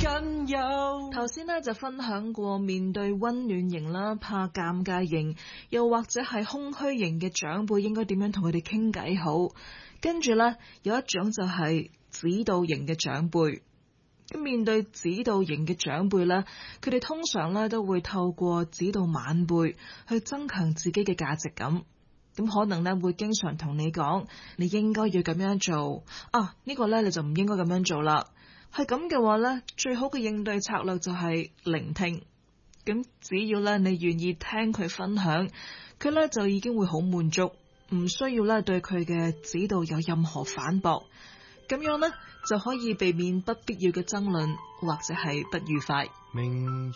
引誘。 頭先呢就分享過面對溫暖型啦、怕尷尬型，又或者係空虛型嘅長輩應該點樣同佢哋傾偈好。跟住呢，有一種就係指導型嘅長輩。咁面對指導型嘅長輩呢，佢哋通常呢都會透過指導晚輩去增強自己嘅價值感。咁可能呢會經常同你講，你應該要咁樣做啊，呢個呢你就唔應該咁樣做啦。係咁嘅話呢，最好嘅應對策略就係聆聽。咁只要呢你願意聽佢分享，佢呢就已經會好滿足，唔需要呢對佢嘅指導有任何反駁。咁樣呢就可以避免不必要嘅爭論或者係不愉快。 明